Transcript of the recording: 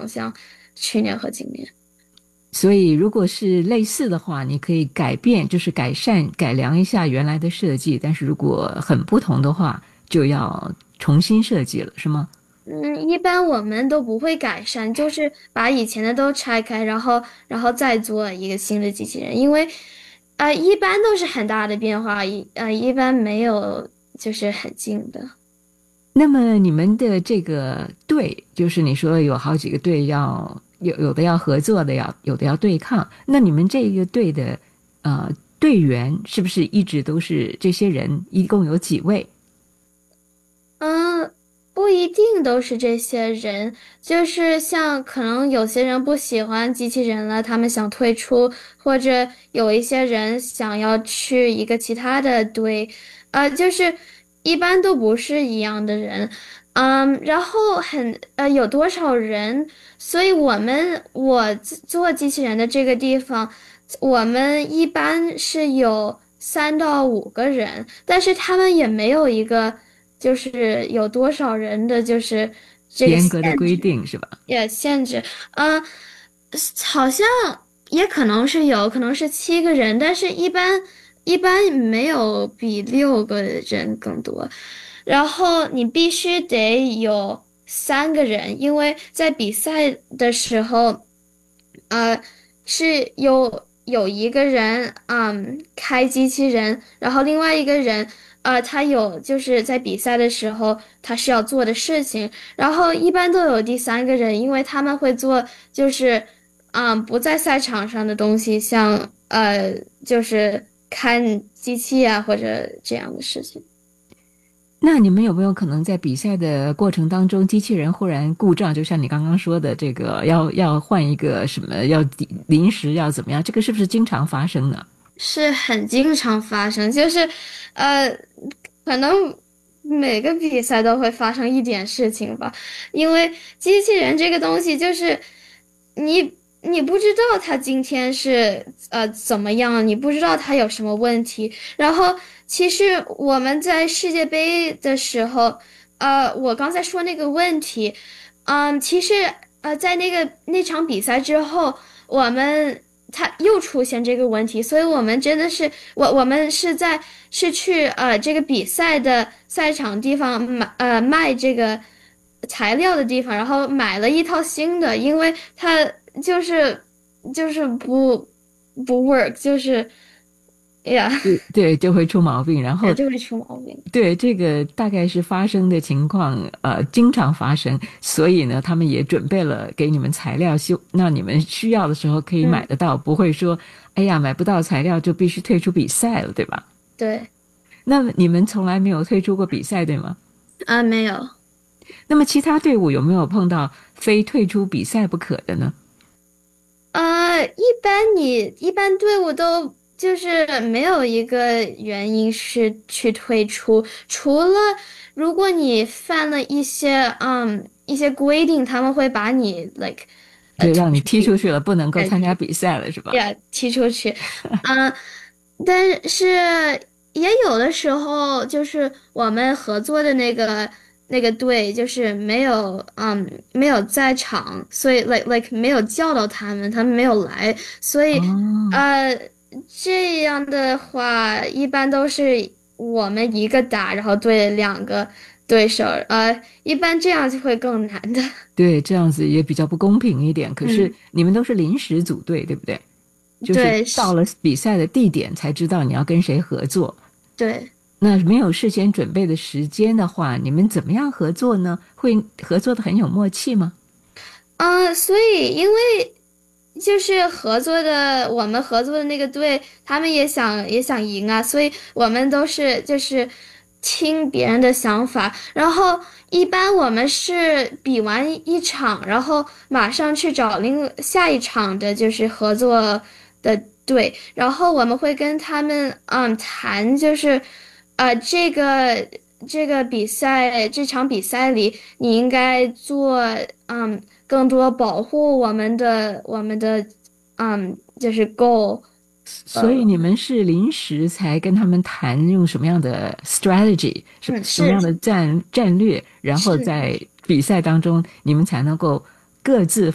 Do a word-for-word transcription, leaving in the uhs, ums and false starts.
长，像去年和今年。 所以如果是类似的话，你可以改变，就是改善、改良一下原来的设计，但是如果很不同的话，就要重新设计了，是吗？ 嗯，一般我们都不会改善，就是把以前的都拆开，然后然后再做一个新的机器人，因为，呃，一般都是很大的变化，一呃一般没有就是很近的。 那么你们的这个队，就是你说有好几个队要有有的要合作的，要有的要对抗。那你们这个队的呃队员是不是一直都是这些人？一共有几位？ 嗯，不一定都是这些人，就是像可能有些人不喜欢机器人了，他们想退出，或者有一些人想要去一个其他的队，呃，就是一般都不是一样的人，嗯，然后很呃有多少人，所以我们我自做机器人的这个地方，我们一般是有三到五个人，但是他们也没有一个。就是有多少人的就是这个限严格的规制， 定是吧？ 也限制，嗯、好像也可能是有，可能是七个人，但是一般一般没有比六个人更多。然后你必须得有三个人，因为在比赛的时候，呃，是有有一个人，嗯，开机器人，然后另外一个人。呃，他有就是在比赛的时候他需要做的事情，然后一般都有第三个人，因为他们会做就是嗯不在赛场上的东西，像呃就是看机器啊或者这样的事情。 那你们有没有可能在比赛的过程当中，机器人忽然故障，就像你刚刚说的，这个要要换一个什么，要临时要怎么样？这个是不是经常发生呢？ 是很经常发生，就是呃可能每个比赛都会发生一点事情吧，因为机器人这个东西就是你你不知道它今天是呃怎么样，你不知道它有什么问题。然后其实我们在世界杯的时候，呃，我刚才说那个问题，嗯，其实呃在那个那场比赛之后，我们。他又出现这个问题，所以我们真的是我我们是在是去呃这个比赛的赛场地方买呃卖这个材料的地方，然后买了一套新的，因为它就是就是不不 work，就是呀， 对对，就会出毛病。然后， 就会出毛病。 对这个大概是发生的情况，呃，经常发生。所以呢，他们也准备了给你们材料修，那你们需要的时候可以买嗯， 得到，不会说，哎呀，买不到材料就必须退出比赛了，对吧？ 对那么你们从来没有退出过比赛，对吗？ 啊，没有。 那么其他队伍有没有碰到非退出比赛不可的呢？ 呃，一般你一般队伍都就是没有一个原因是去退出，除了如果你犯了一些嗯一些规定，他们会把你 like 呃就让你退出比踢出去了，不能够赛， 参加比赛了，是吧？ 呀踢出去，嗯，但是也有的时候就是我们合作的那个那个队就是没有嗯没有在场，所以 like like 没有叫到他们，他们没有来，所以哦， 呃这样的话一般都是我们一个打，然后对两个对手，呃一般这样就会更难的。 对，这样子也比较不公平一点。可是嗯， 你们都是临时组队，对不对？就是对， 到了比赛的地点才知道你要跟谁合作。 对。 那没有事先准备的时间的话，你们怎么样合作呢？会合作的很有默契吗？ 嗯，所以因为就是合作的，我们合作的那个队，他们也想也想赢啊，所以我们都是就是听别人的想法，然后一般我们是比完一场，然后马上去找另下一场的，就是合作的队，然后我们会跟他们嗯谈，就是呃这个这个比赛这场比赛里，你应该做嗯。更多保护我们的我们的嗯，就是 goal。 所以你们是临时才跟他们谈用什么样的 strategy，什嗯， 什么样是的战战略，然后是在比赛当中你们才能够各自